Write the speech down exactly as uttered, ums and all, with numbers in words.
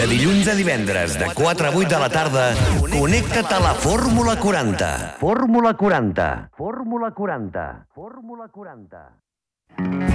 De dilluns a divendres, de quatre a vuit de la tarda, connecta't a la Fórmula quaranta. Fórmula quaranta. Fórmula quaranta. Fórmula quaranta.